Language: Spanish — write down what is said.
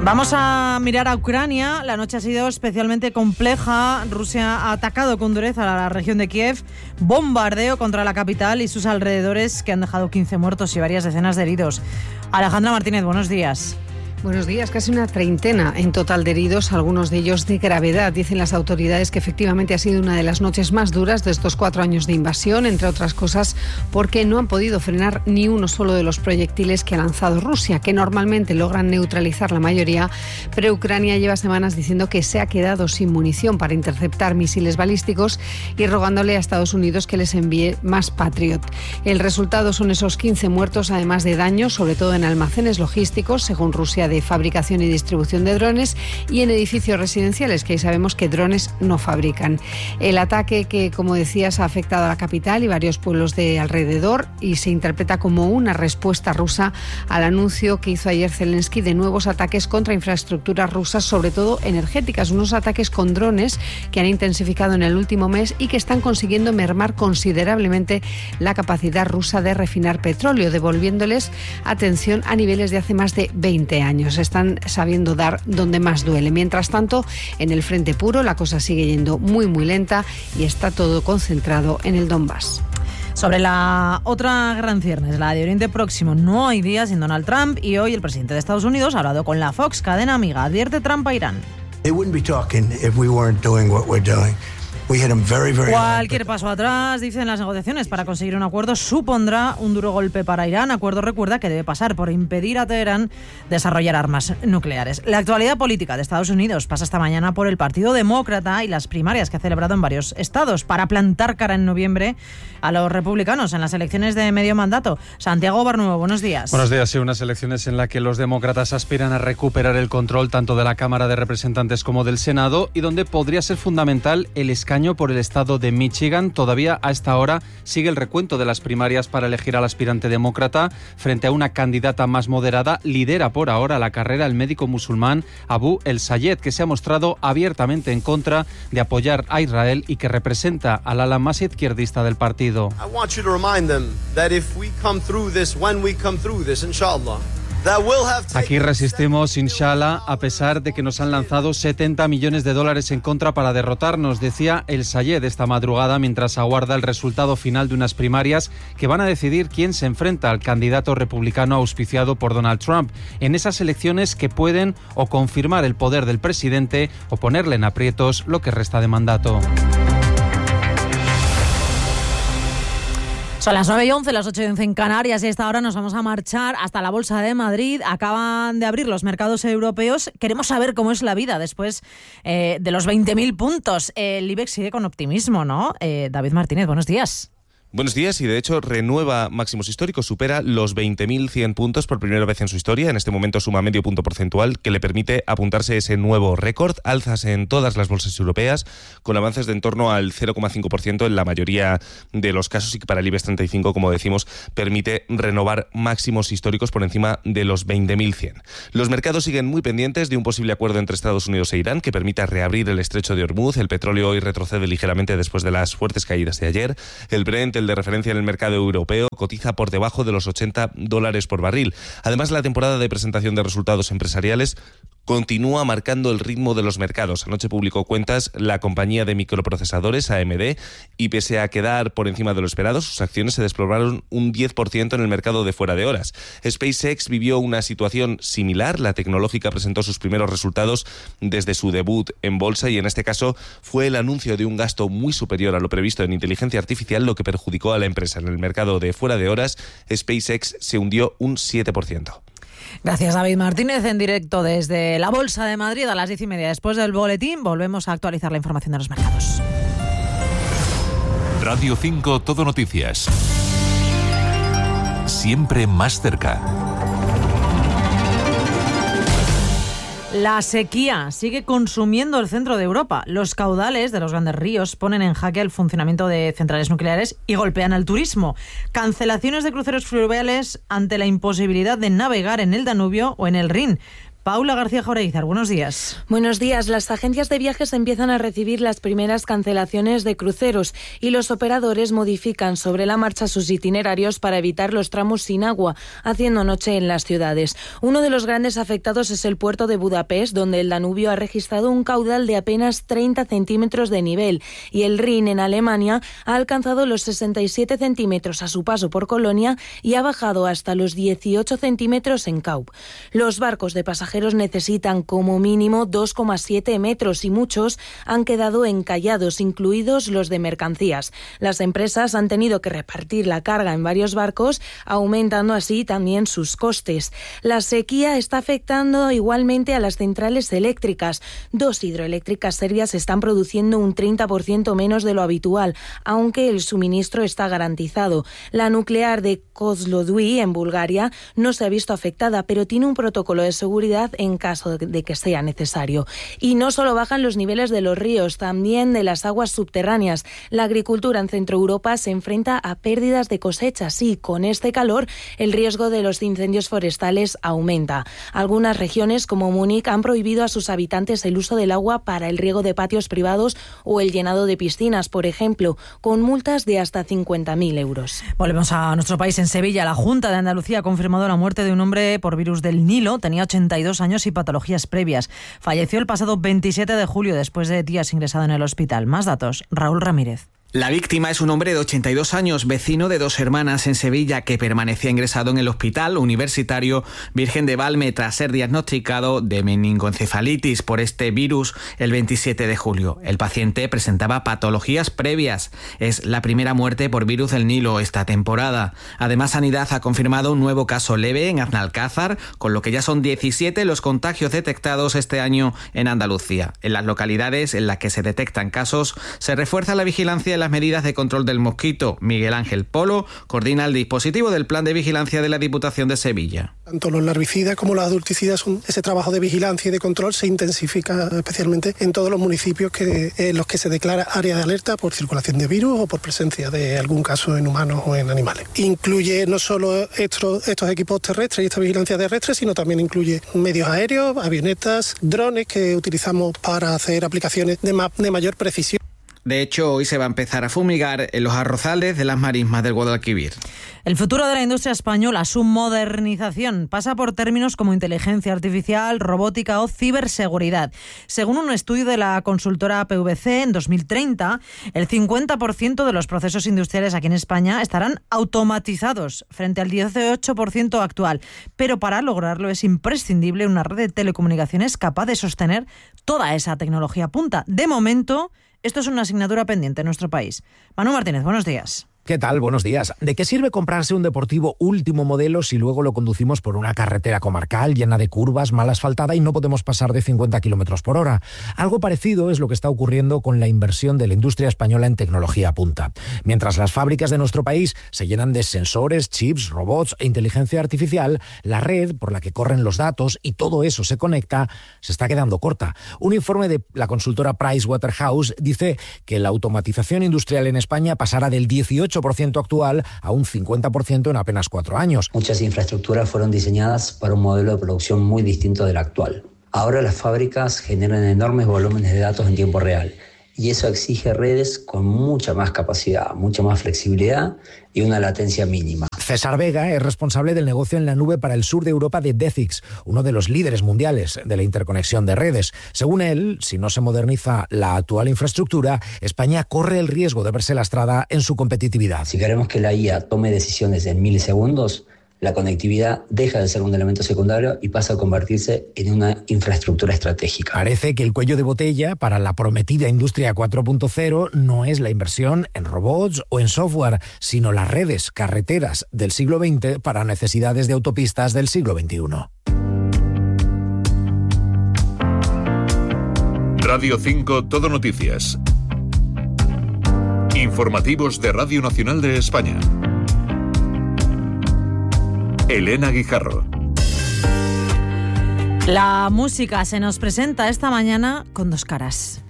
Vamos a mirar a Ucrania. La noche ha sido especialmente compleja. Rusia ha atacado con dureza a la región de Kiev. Bombardeo contra la capital y sus alrededores que han dejado 15 muertos y varias decenas de heridos. Alejandra Martínez, buenos días. Buenos días. Casi una treintena en total de heridos, algunos de ellos de gravedad. Dicen las autoridades que efectivamente ha sido una de las noches más duras de estos 4 años de invasión, entre otras cosas porque no han podido frenar ni uno solo de los proyectiles que ha lanzado Rusia, que normalmente logran neutralizar la mayoría, pero Ucrania lleva semanas diciendo que se ha quedado sin munición para interceptar misiles balísticos y rogándole a Estados Unidos que les envíe más Patriot. El resultado son esos 15 muertos, además de daños, sobre todo en almacenes logísticos, según Rusia, de fabricación y distribución de drones, y en edificios residenciales, que ahí sabemos que drones no fabrican. El ataque, que como decías ha afectado a la capital y varios pueblos de alrededor, y se interpreta como una respuesta rusa al anuncio que hizo ayer Zelensky de nuevos ataques contra infraestructuras rusas, sobre todo energéticas, unos ataques con drones que han intensificado en el último mes y que están consiguiendo mermar considerablemente la capacidad rusa de refinar petróleo, devolviéndoles atención a niveles de hace más de 20 años. Están sabiendo dar donde más duele. Mientras tanto, en el frente puro la cosa sigue yendo muy lenta y está todo concentrado en el Donbass. Sobre la otra guerra en ciernes, la de Oriente Próximo, no hay día sin Donald Trump, y hoy el presidente de Estados Unidos ha hablado con la Fox, cadena amiga. Advierte Trump a Irán. Cualquier paso atrás, dicen las negociaciones para conseguir un acuerdo, supondrá un duro golpe para Irán. Acuerdo, recuerda, que debe pasar por impedir a Teherán desarrollar armas nucleares. La actualidad política de Estados Unidos pasa esta mañana por el Partido Demócrata y las primarias que ha celebrado en varios estados para plantar cara en noviembre a los republicanos en las elecciones de medio mandato. Santiago Barnuevo, buenos días. Buenos días. Sí, unas elecciones en las que los demócratas aspiran a recuperar el control tanto de la Cámara de Representantes como del Senado, y donde podría ser fundamental el escaño por el estado de Michigan. Todavía a esta hora sigue el recuento de las primarias para elegir al aspirante demócrata frente a una candidata más moderada. Lidera por ahora la carrera el médico musulmán Abu El-Sayed, que se ha mostrado abiertamente en contra de apoyar a Israel y que representa al ala más izquierdista del partido. Aquí resistimos, inshallah, a pesar de que nos han lanzado $70 millones en contra para derrotarnos, decía El-Sayed esta madrugada mientras aguarda el resultado final de unas primarias que van a decidir quién se enfrenta al candidato republicano auspiciado por Donald Trump en esas elecciones que pueden o confirmar el poder del presidente o ponerle en aprietos lo que resta de mandato. Son las 9:11, las 8:11 en Canarias, y a esta hora nos vamos a marchar hasta la Bolsa de Madrid. Acaban de abrir los mercados europeos. Queremos saber cómo es la vida después de los 20.000 puntos. El IBEX sigue con optimismo, ¿no? David Martínez, buenos días. Buenos días, y de hecho renueva máximos históricos, supera los 20.100 puntos por primera vez en su historia. En este momento suma medio punto porcentual que le permite apuntarse ese nuevo récord. Alzas en todas las bolsas europeas, con avances de en torno al 0,5% en la mayoría de los casos, y que para el IBEX 35, como decimos, permite renovar máximos históricos por encima de los 20.100. Los mercados siguen muy pendientes de un posible acuerdo entre Estados Unidos e Irán que permita reabrir el estrecho de Hormuz. El petróleo hoy retrocede ligeramente después de las fuertes caídas de ayer. El Brent, el de referencia en el mercado europeo, cotiza por debajo de los $80 por barril. Además, la temporada de presentación de resultados empresariales continúa marcando el ritmo de los mercados. Anoche publicó cuentas la compañía de microprocesadores AMD y, pese a quedar por encima de lo esperado, sus acciones se desplomaron un 10% en el mercado de fuera de horas. SpaceX vivió una situación similar. La tecnológica presentó sus primeros resultados desde su debut en bolsa, y en este caso fue el anuncio de un gasto muy superior a lo previsto en inteligencia artificial lo que perjudicó a la empresa. En el mercado de fuera de horas, SpaceX se hundió un 7%. Gracias, David Martínez, en directo desde la Bolsa de Madrid a las 10:30. Después del boletín volvemos a actualizar la información de los mercados. Radio 5 Todo Noticias. Siempre más cerca. La sequía sigue consumiendo el centro de Europa. Los caudales de los grandes ríos ponen en jaque el funcionamiento de centrales nucleares y golpean al turismo. Cancelaciones de cruceros fluviales ante la imposibilidad de navegar en el Danubio o en el Rin. Paula García Joreizar, buenos días. Buenos días. Las agencias de viajes empiezan a recibir las primeras cancelaciones de cruceros y los operadores modifican sobre la marcha sus itinerarios para evitar los tramos sin agua, haciendo noche en las ciudades. Uno de los grandes afectados es el puerto de Budapest, donde el Danubio ha registrado un caudal de apenas 30 centímetros de nivel y el Rin en Alemania ha alcanzado los 67 centímetros a su paso por Colonia y ha bajado hasta los 18 centímetros en Kaup. Los barcos de pasajeros necesitan como mínimo 2,7 metros y muchos han quedado encallados, incluidos los de mercancías. Las empresas han tenido que repartir la carga en varios barcos, aumentando así también sus costes. La sequía está afectando igualmente a las centrales eléctricas. 2 hidroeléctricas serbias están produciendo un 30% menos de lo habitual, aunque el suministro está garantizado. La nuclear de Kozlodui, en Bulgaria, no se ha visto afectada, pero tiene un protocolo de seguridad en caso de que sea necesario. Y no solo bajan los niveles de los ríos, también de las aguas subterráneas. La agricultura en Centro Europa se enfrenta a pérdidas de cosechas y, con este calor, el riesgo de los incendios forestales aumenta. Algunas regiones, como Múnich, han prohibido a sus habitantes el uso del agua para el riego de patios privados o el llenado de piscinas, por ejemplo, con multas de hasta 50.000 euros. Volvemos a nuestro país. En Sevilla, la Junta de Andalucía ha confirmado la muerte de un hombre por virus del Nilo. Tenía 82 años y patologías previas. Falleció el pasado 27 de julio después de días ingresado en el hospital. Más datos, Raúl Ramírez. La víctima es un hombre de 82 años, vecino de 2 hermanas en Sevilla, que permanecía ingresado en el Hospital Universitario Virgen de Valme tras ser diagnosticado de meningoencefalitis por este virus el 27 de julio. El paciente presentaba patologías previas. Es la primera muerte por virus del Nilo esta temporada. Además, Sanidad ha confirmado un nuevo caso leve en Aznalcázar, con lo que ya son 17 los contagios detectados este año en Andalucía. En las localidades en las que se detectan casos, se refuerza la vigilancia y las medidas de control del mosquito. Miguel Ángel Polo coordina el dispositivo del Plan de Vigilancia de la Diputación de Sevilla. Tanto los larvicidas como los adulticidas, ese trabajo de vigilancia y de control se intensifica especialmente en todos los municipios en los que se declara área de alerta por circulación de virus o por presencia de algún caso en humanos o en animales. Incluye no solo estos equipos terrestres y esta vigilancia terrestre, sino también incluye medios aéreos, avionetas, drones que utilizamos para hacer aplicaciones de mayor precisión. De hecho, hoy se va a empezar a fumigar en los arrozales de las marismas del Guadalquivir. El futuro de la industria española, su modernización, pasa por términos como inteligencia artificial, robótica o ciberseguridad. Según un estudio de la consultora PwC, en 2030, el 50% de los procesos industriales aquí en España estarán automatizados, frente al 18% actual. Pero para lograrlo es imprescindible una red de telecomunicaciones capaz de sostener toda esa tecnología punta. De momento, esto es una asignatura pendiente en nuestro país. Manu Martínez, buenos días. ¿Qué tal? Buenos días. ¿De qué sirve comprarse un deportivo último modelo si luego lo conducimos por una carretera comarcal llena de curvas, mal asfaltada y no podemos pasar de 50 kilómetros por hora? Algo parecido es lo que está ocurriendo con la inversión de la industria española en tecnología punta. Mientras las fábricas de nuestro país se llenan de sensores, chips, robots e inteligencia artificial, la red por la que corren los datos y todo eso se conecta se está quedando corta. Un informe de la consultora Pricewaterhouse dice que la automatización industrial en España pasará del 18% actual a un 50% en apenas 4 años. Muchas infraestructuras fueron diseñadas para un modelo de producción muy distinto del actual. Ahora las fábricas generan enormes volúmenes de datos en tiempo real y eso exige redes con mucha más capacidad, mucha más flexibilidad y una latencia mínima. César Vega es responsable del negocio en la nube para el sur de Europa de Decix, uno de los líderes mundiales de la interconexión de redes. Según él, si no se moderniza la actual infraestructura, España corre el riesgo de verse lastrada en su competitividad. Si queremos que la IA tome decisiones en milisegundos, la conectividad deja de ser un elemento secundario y pasa a convertirse en una infraestructura estratégica. Parece que el cuello de botella para la prometida industria 4.0 no es la inversión en robots o en software, sino las redes carreteras del siglo XX para necesidades de autopistas del siglo XXI. Radio 5 Todo Noticias. Informativos de Radio Nacional de España. Elena Guijarro. La música se nos presenta esta mañana con dos caras.